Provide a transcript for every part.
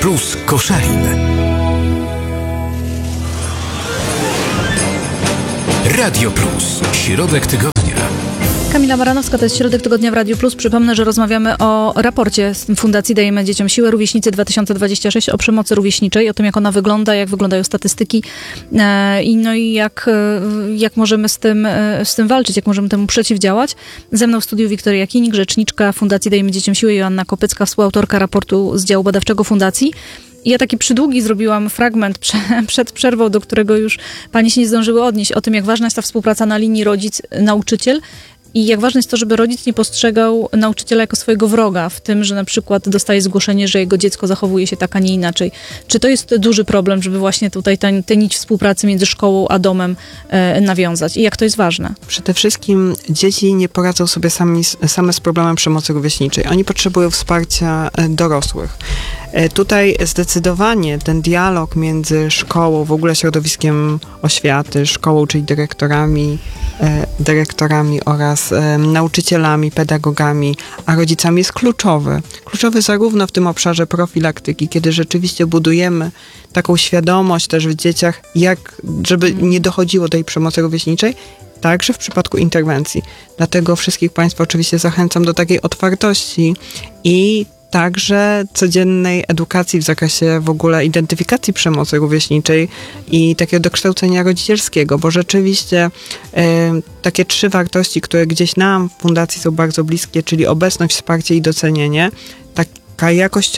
Plus Koszalin. Radio Plus. Środek tygodnia. Kamila Baranowska, to jest Środek Tygodnia w Radiu Plus. Przypomnę, że rozmawiamy o raporcie Fundacji Dajemy Dzieciom Siłę Rówieśnicy 2026 o przemocy rówieśniczej, o tym, jak ona wygląda, jak wyglądają statystyki i jak możemy z tym walczyć, jak możemy temu przeciwdziałać. Ze mną w studiu Wiktoria Kinik, rzeczniczka Fundacji Dajemy Dzieciom Siłę, Joanna Kopycka, współautorka raportu z działu badawczego Fundacji. I ja taki przydługi zrobiłam fragment przed przerwą, do którego już panie się nie zdążyły odnieść, o tym, jak ważna jest ta współpraca na linii rodzic-nauczyciel. I jak ważne jest to, żeby rodzic nie postrzegał nauczyciela jako swojego wroga w tym, że na przykład dostaje zgłoszenie, że jego dziecko zachowuje się tak, a nie inaczej. Czy to jest duży problem, żeby właśnie tutaj tę nić współpracy między szkołą a domem nawiązać? I jak to jest ważne? Przede wszystkim dzieci nie poradzą sobie same z problemem przemocy rówieśniczej. Oni potrzebują wsparcia dorosłych. Tutaj zdecydowanie ten dialog między szkołą, w ogóle środowiskiem oświaty, szkołą, czyli dyrektorami oraz nauczycielami, pedagogami, a rodzicami jest kluczowy. Kluczowy zarówno w tym obszarze profilaktyki, kiedy rzeczywiście budujemy taką świadomość też w dzieciach, żeby nie dochodziło do tej przemocy rówieśniczej, także w przypadku interwencji. Dlatego wszystkich Państwa oczywiście zachęcam do takiej otwartości i także codziennej edukacji w zakresie w ogóle identyfikacji przemocy rówieśniczej i takiego dokształcenia rodzicielskiego, bo rzeczywiście takie 3 wartości, które gdzieś nam w fundacji są bardzo bliskie, czyli obecność, wsparcie i docenienie, taka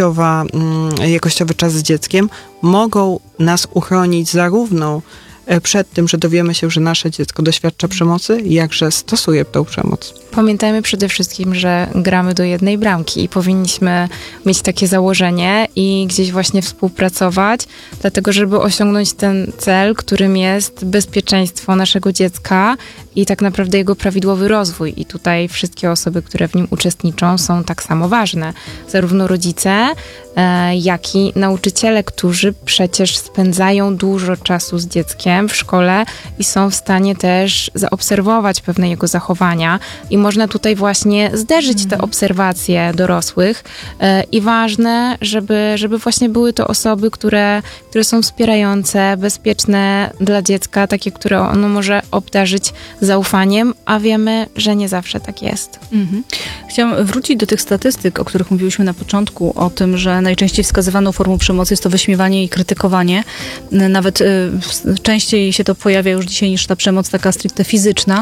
jakościowy czas z dzieckiem, mogą nas uchronić zarówno przed tym, że dowiemy się, że nasze dziecko doświadcza przemocy, jakże stosuje tą przemoc. Pamiętajmy przede wszystkim, że gramy do jednej bramki i powinniśmy mieć takie założenie i gdzieś właśnie współpracować, dlatego żeby osiągnąć ten cel, którym jest bezpieczeństwo naszego dziecka i tak naprawdę jego prawidłowy rozwój. I tutaj wszystkie osoby, które w nim uczestniczą, są tak samo ważne. Zarówno rodzice, jak i nauczyciele, którzy przecież spędzają dużo czasu z dzieckiem w szkole i są w stanie też zaobserwować pewne jego zachowania i można tutaj właśnie zderzyć te obserwacje dorosłych i ważne, żeby właśnie były to osoby, które są wspierające, bezpieczne dla dziecka, takie, które ono może obdarzyć zaufaniem, a wiemy, że nie zawsze tak jest. Chciałam wrócić do tych statystyk, o których mówiłyśmy na początku, o tym, że najczęściej wskazywaną formą przemocy jest to wyśmiewanie i krytykowanie. Nawet częściej się to pojawia już dzisiaj niż ta przemoc taka stricte fizyczna.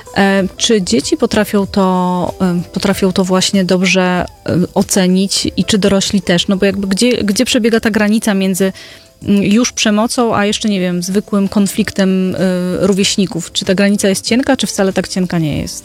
Czy dzieci potrafią to właśnie dobrze ocenić i czy dorośli też? No bo jakby gdzie przebiega ta granica między już przemocą, a jeszcze, nie wiem, zwykłym konfliktem rówieśników? Czy ta granica jest cienka, czy wcale tak cienka nie jest?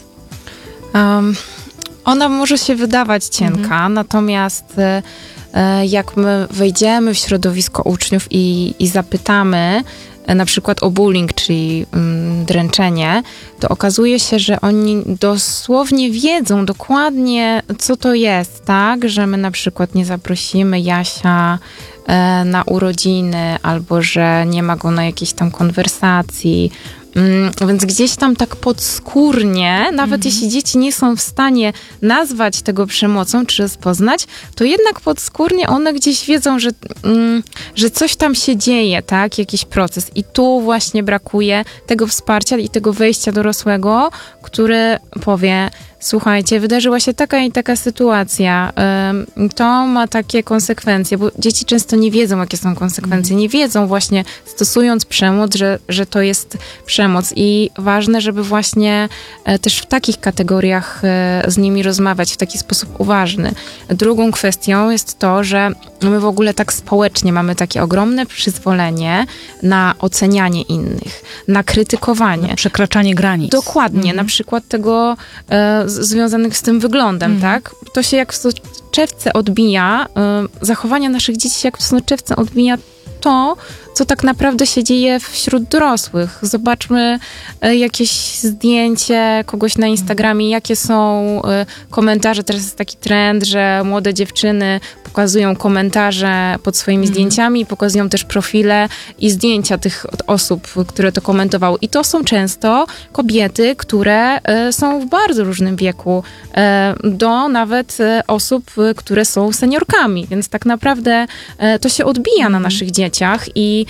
Ona może się wydawać cienka, natomiast jak my wejdziemy w środowisko uczniów i zapytamy na przykład o bullying, czyli dręczenie, to okazuje się, że oni dosłownie wiedzą dokładnie, co to jest, tak? Że my na przykład nie zaprosimy Jasia na urodziny, albo że nie ma go na jakiejś tam konwersacji. Więc gdzieś tam tak podskórnie, nawet jeśli dzieci nie są w stanie nazwać tego przemocą, czy rozpoznać, to jednak podskórnie one gdzieś wiedzą, że coś tam się dzieje, tak? Jakiś proces. I tu właśnie brakuje tego wsparcia i tego wejścia dorosłego, który powie: słuchajcie, wydarzyła się taka i taka sytuacja, to ma takie konsekwencje, bo dzieci często nie wiedzą, jakie są konsekwencje, nie wiedzą właśnie, stosując przemoc, że to jest przemoc i ważne, żeby właśnie też w takich kategoriach z nimi rozmawiać w taki sposób uważny. Drugą kwestią jest to, że my w ogóle tak społecznie mamy takie ogromne przyzwolenie na ocenianie innych, na krytykowanie. Na przekraczanie granic. Dokładnie, na przykład tego związanych z tym wyglądem, tak? To się jak w soczewce odbija, zachowania naszych dzieci się jak w soczewce odbija to, co tak naprawdę się dzieje wśród dorosłych. Zobaczmy jakieś zdjęcie kogoś na Instagramie, jakie są komentarze. Teraz jest taki trend, że młode dziewczyny pokazują komentarze pod swoimi zdjęciami, pokazują też profile i zdjęcia tych osób, które to komentowały. I to są często kobiety, które są w bardzo różnym wieku, do nawet osób, które są seniorkami. Więc tak naprawdę to się odbija na naszych dzieciach i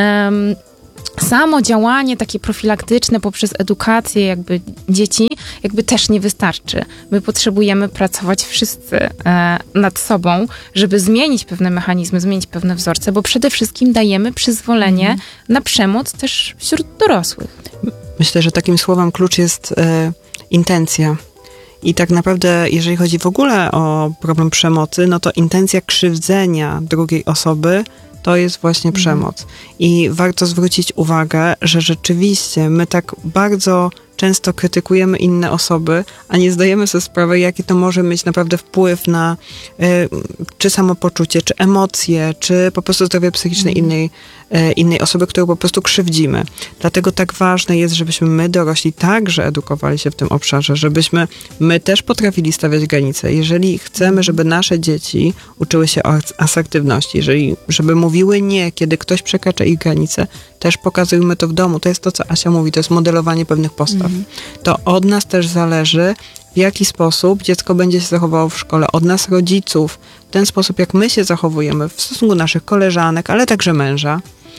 samo działanie takie profilaktyczne poprzez edukację jakby dzieci jakby też nie wystarczy. My potrzebujemy pracować wszyscy nad sobą, żeby zmienić pewne mechanizmy, zmienić pewne wzorce, bo przede wszystkim dajemy przyzwolenie na przemoc też wśród dorosłych. Myślę, że takim słowem klucz jest intencja. I tak naprawdę, jeżeli chodzi w ogóle o problem przemocy, no to intencja krzywdzenia drugiej osoby to jest właśnie przemoc. I warto zwrócić uwagę, że rzeczywiście my tak bardzo często krytykujemy inne osoby, a nie zdajemy sobie sprawy, jaki to może mieć naprawdę wpływ na czy samopoczucie, czy emocje, czy po prostu zdrowie psychiczne innej osoby, którą po prostu krzywdzimy. Dlatego tak ważne jest, żebyśmy my dorośli także edukowali się w tym obszarze, żebyśmy my też potrafili stawiać granice. Jeżeli chcemy, żeby nasze dzieci uczyły się asertywności, żeby mówiły nie, kiedy ktoś przekracza ich granice, też pokazujmy to w domu. To jest to, co Asia mówi, to jest modelowanie pewnych postaw. To od nas też zależy, w jaki sposób dziecko będzie się zachowało w szkole. Od nas, rodziców, w ten sposób, jak my się zachowujemy w stosunku naszych koleżanek, ale także męża,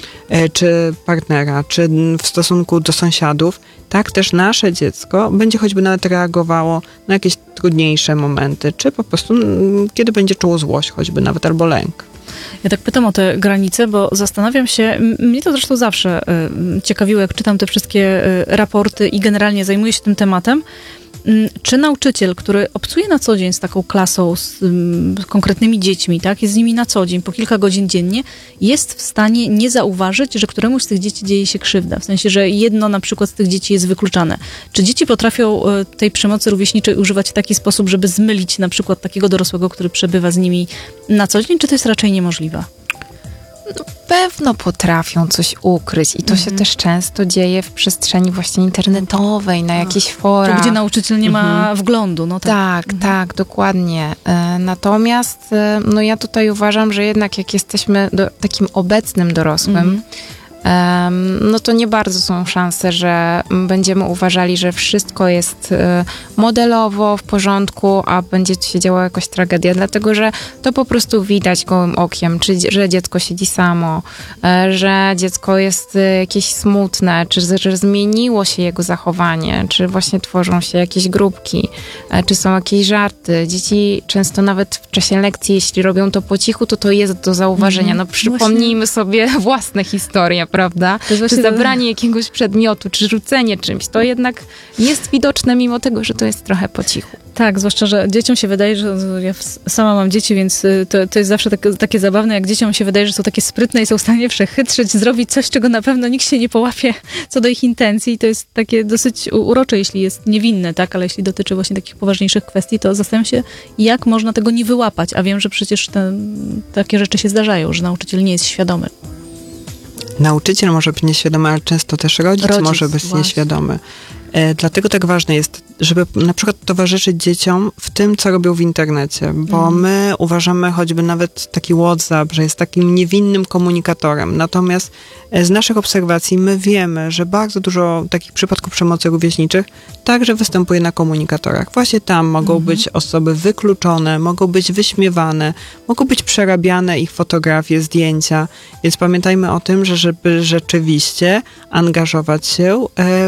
czy partnera, czy w stosunku do sąsiadów, tak też nasze dziecko będzie choćby nawet reagowało na jakieś trudniejsze momenty, czy po prostu kiedy będzie czuło złość choćby nawet, albo lęk. Ja tak pytam o te granice, bo zastanawiam się, mnie to zresztą zawsze ciekawiło, jak czytam te wszystkie raporty i generalnie zajmuję się tym tematem, czy nauczyciel, który obcuje na co dzień z taką klasą, z konkretnymi dziećmi, tak, jest z nimi na co dzień, po kilka godzin dziennie, jest w stanie nie zauważyć, że któremuś z tych dzieci dzieje się krzywda. W sensie, że jedno na przykład z tych dzieci jest wykluczane. Czy dzieci potrafią tej przemocy rówieśniczej używać w taki sposób, żeby zmylić na przykład takiego dorosłego, który przebywa z nimi na co dzień, czy to jest raczej niemożliwe? No, pewno potrafią coś ukryć i to się też często dzieje w przestrzeni właśnie internetowej, na jakichś forach. To, gdzie nauczyciel nie ma wglądu. No Tak, dokładnie. Natomiast no ja tutaj uważam, że jednak jak jesteśmy takim obecnym dorosłym, no to nie bardzo są szanse, że będziemy uważali, że wszystko jest modelowo, w porządku, a będzie się działa jakaś tragedia, dlatego że to po prostu widać gołym okiem, że dziecko siedzi samo, że dziecko jest jakieś smutne, że zmieniło się jego zachowanie, czy właśnie tworzą się jakieś grupki, czy są jakieś żarty. Dzieci często nawet w czasie lekcji, jeśli robią to po cichu, to jest do zauważenia. No przypomnijmy sobie własne historie, prawda? Czy zabranie jakiegoś przedmiotu, czy rzucenie czymś, to jednak jest widoczne mimo tego, że to jest trochę po cichu. Tak, zwłaszcza, że dzieciom się wydaje, że ja sama mam dzieci, więc to jest zawsze takie zabawne, jak dzieciom się wydaje, że są takie sprytne i są w stanie przechytrzyć, zrobić coś, czego na pewno nikt się nie połapie co do ich intencji. I to jest takie dosyć urocze, jeśli jest niewinne, tak? Ale jeśli dotyczy właśnie takich poważniejszych kwestii, to zastanawiam się, jak można tego nie wyłapać. A wiem, że przecież takie rzeczy się zdarzają, że nauczyciel nie jest świadomy. Nauczyciel może być nieświadomy, ale często też rodzic może być nieświadomy. Dlatego tak ważne jest, żeby na przykład towarzyszyć dzieciom w tym, co robią w internecie, bo my uważamy choćby nawet taki WhatsApp, że jest takim niewinnym komunikatorem. Natomiast z naszych obserwacji my wiemy, że bardzo dużo takich przypadków przemocy rówieśniczych także występuje na komunikatorach. Właśnie tam mogą być osoby wykluczone, mogą być wyśmiewane, mogą być przerabiane ich fotografie, zdjęcia. Więc pamiętajmy o tym, że żeby rzeczywiście angażować się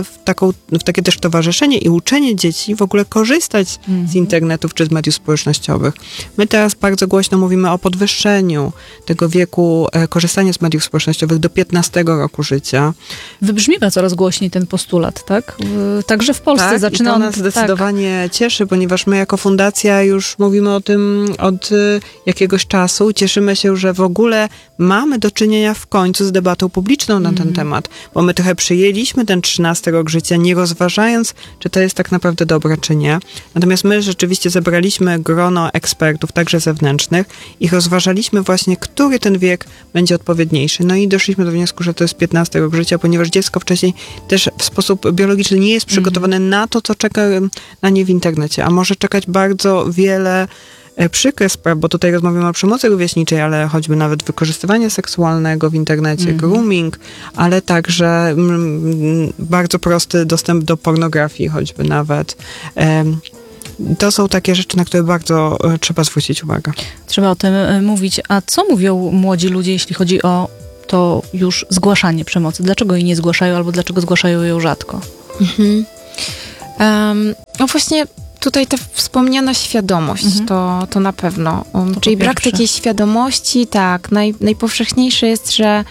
w takie też towarzyszenie i uczenie dzieci w ogóle korzystać z internetów czy z mediów społecznościowych. My teraz bardzo głośno mówimy o podwyższeniu tego wieku korzystania z mediów społecznościowych do 15 roku życia. Wybrzmiewa coraz głośniej ten postulat, tak? Także w Polsce zaczyna on... nas zdecydowanie cieszy, ponieważ my jako fundacja już mówimy o tym od jakiegoś czasu. Cieszymy się, że w ogóle mamy do czynienia w końcu z debatą publiczną na ten temat, bo my trochę przyjęliśmy ten 13 rok życia, nie rozważaliśmy rozważając, czy to jest tak naprawdę dobre, czy nie. Natomiast my rzeczywiście zebraliśmy grono ekspertów, także zewnętrznych, i rozważaliśmy właśnie, który ten wiek będzie odpowiedniejszy. No i doszliśmy do wniosku, że to jest 15 rok życia, ponieważ dziecko wcześniej też w sposób biologiczny nie jest przygotowane na to, co czeka na nie w internecie, a może czekać bardzo wiele przykre spraw, bo tutaj rozmawiamy o przemocy rówieśniczej, ale choćby nawet wykorzystywanie seksualnego w internecie, grooming, ale także bardzo prosty dostęp do pornografii choćby nawet. To są takie rzeczy, na które bardzo trzeba zwrócić uwagę. Trzeba o tym mówić. A co mówią młodzi ludzie, jeśli chodzi o to już zgłaszanie przemocy? Dlaczego jej nie zgłaszają, albo dlaczego zgłaszają ją rzadko? No właśnie tutaj ta wspomniana świadomość, to na pewno. Czyli brak takiej świadomości, tak. Najpowszechniejsze jest,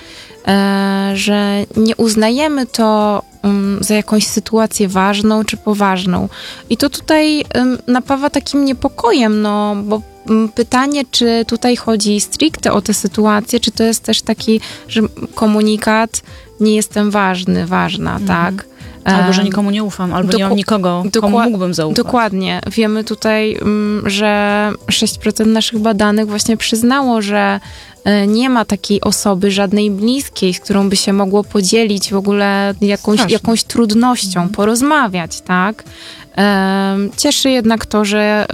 że nie uznajemy to za jakąś sytuację ważną czy poważną. I to tutaj napawa takim niepokojem, no bo pytanie, czy tutaj chodzi stricte o tę sytuację, czy to jest też taki, że komunikat nie jestem ważna, tak? Albo, że nikomu nie ufam, albo nie mam nikogo, komu mógłbym zaufać. Dokładnie. Wiemy tutaj, że 6% naszych badanych właśnie przyznało, że nie ma takiej osoby, żadnej bliskiej, z którą by się mogło podzielić w ogóle jakąś trudnością, porozmawiać, tak? Cieszy jednak to, że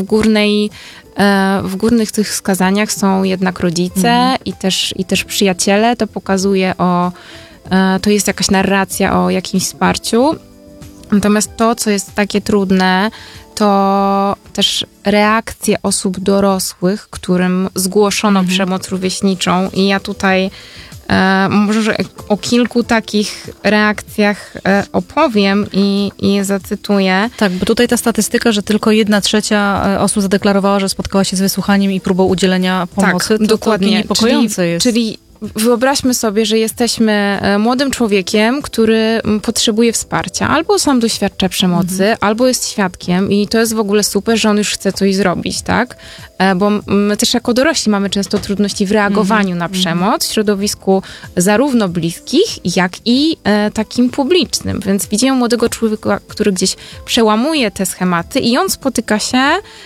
w górnych tych wskazaniach są jednak rodzice i też przyjaciele. To pokazuje to jest jakaś narracja o jakimś wsparciu. Natomiast to, co jest takie trudne, to też reakcje osób dorosłych, którym zgłoszono przemoc rówieśniczą. I ja tutaj może o kilku takich reakcjach opowiem i je zacytuję. Tak, bo tutaj ta statystyka, że tylko 1/3 osób zadeklarowała, że spotkała się z wysłuchaniem i próbą udzielenia pomocy, tak, to dokładnie niepokojące jest. Czyli wyobraźmy sobie, że jesteśmy młodym człowiekiem, który potrzebuje wsparcia. Albo sam doświadcza przemocy, albo jest świadkiem i to jest w ogóle super, że on już chce coś zrobić, tak? Bo my też jako dorośli mamy często trudności w reagowaniu na przemoc w środowisku zarówno bliskich, jak i takim publicznym. Więc widzimy młodego człowieka, który gdzieś przełamuje te schematy i on spotyka się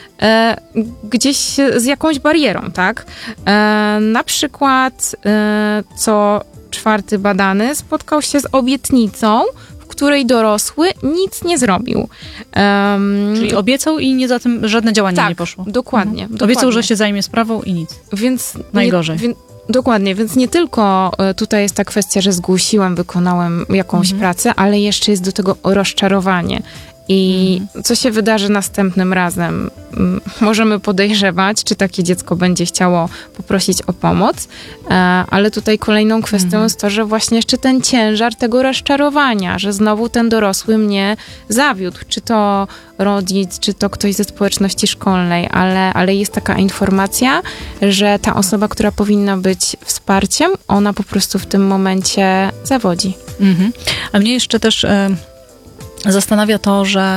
gdzieś z jakąś barierą, tak? Na przykład co 4 badany spotkał się z obietnicą, w której dorosły nic nie zrobił. Czyli obiecał i nie za tym żadne działanie nie poszło. Dokładnie. Obiecał, że się zajmie sprawą i nic. Więc najgorzej. Dokładnie, więc nie tylko tutaj jest ta kwestia, że zgłosiłem, wykonałem jakąś pracę, ale jeszcze jest do tego rozczarowanie. I co się wydarzy następnym razem? Możemy podejrzewać, czy takie dziecko będzie chciało poprosić o pomoc, ale tutaj kolejną kwestią jest to, że właśnie jeszcze ten ciężar tego rozczarowania, że znowu ten dorosły mnie zawiódł, czy to rodzic, czy to ktoś ze społeczności szkolnej, ale jest taka informacja, że ta osoba, która powinna być wsparciem, ona po prostu w tym momencie zawodzi. A mnie jeszcze też zastanawia to, że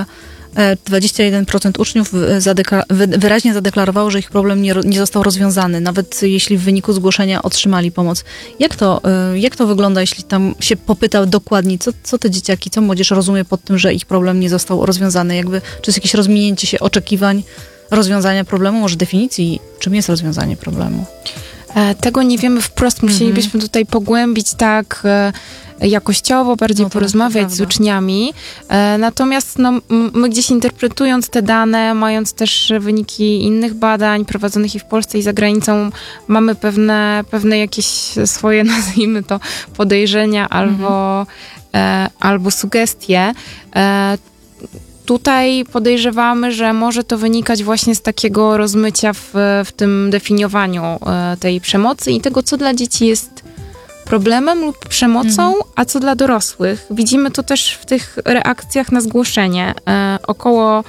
21% uczniów wyraźnie zadeklarowało, że ich problem nie został rozwiązany, nawet jeśli w wyniku zgłoszenia otrzymali pomoc. Jak to wygląda, jeśli tam się popyta dokładnie, co te dzieciaki, co młodzież rozumie pod tym, że ich problem nie został rozwiązany? Czy jest jakieś rozminięcie się oczekiwań rozwiązania problemu, może definicji, czym jest rozwiązanie problemu? Tego nie wiemy wprost. Musielibyśmy tutaj pogłębić tak jakościowo, bardziej porozmawiać z uczniami. Natomiast my gdzieś interpretując te dane, mając też wyniki innych badań prowadzonych i w Polsce, i za granicą, mamy pewne jakieś swoje, nazwijmy to, podejrzenia albo sugestie. Tutaj podejrzewamy, że może to wynikać właśnie z takiego rozmycia w tym definiowaniu tej przemocy i tego, co dla dzieci jest problemem lub przemocą, a co dla dorosłych. Widzimy to też w tych reakcjach na zgłoszenie. Około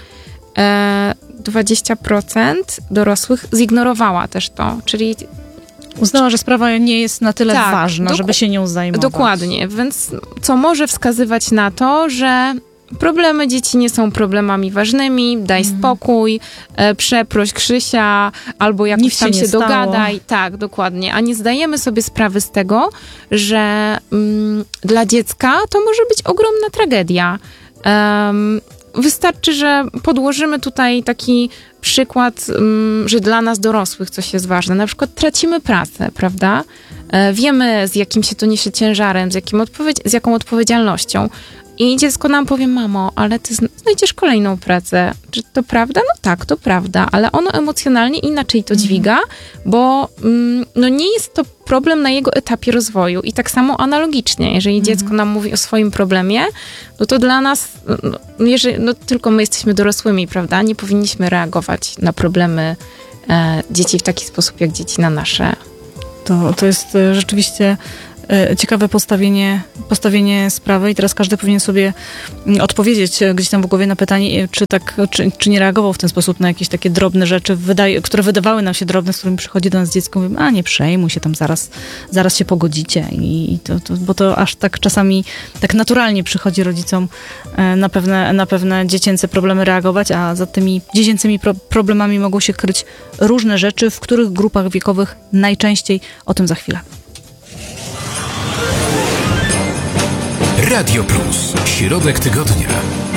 20% dorosłych zignorowała też to, czyli uznała, że sprawa nie jest na tyle ważna, żeby się nią zajmować. Dokładnie, więc co może wskazywać na to, że problemy dzieci nie są problemami ważnymi, daj spokój, przeproś Krzysia, albo jakoś tam się dogadaj. Tak, dokładnie. A nie zdajemy sobie sprawy z tego, że dla dziecka to może być ogromna tragedia. Wystarczy, że podłożymy tutaj taki przykład, że dla nas dorosłych coś jest ważne. Na przykład tracimy pracę, prawda? Wiemy, z jakim się to niesie ciężarem, z jaką odpowiedzialnością. I dziecko nam powie, mamo, ale ty znajdziesz kolejną pracę. Czy to prawda? No tak, to prawda, ale ono emocjonalnie inaczej to dźwiga, bo no nie jest to problem na jego etapie rozwoju. I tak samo analogicznie, jeżeli dziecko nam mówi o swoim problemie, no to dla nas, tylko my jesteśmy dorosłymi, prawda? Nie powinniśmy reagować na problemy dzieci w taki sposób, jak dzieci na nasze. To jest rzeczywiście ciekawe postawienie sprawy i teraz każdy powinien sobie odpowiedzieć gdzieś tam w głowie na pytanie, czy nie reagował w ten sposób na jakieś takie drobne rzeczy, które wydawały nam się drobne, z którymi przychodzi do nas dziecko, mówimy, a nie przejmuj się, tam zaraz się pogodzicie bo to aż tak czasami tak naturalnie przychodzi rodzicom na pewne dziecięce problemy reagować, a za tymi dziecięcymi problemami mogą się kryć różne rzeczy, w których grupach wiekowych najczęściej, o tym za chwilę. Radio Plus. Środek tygodnia.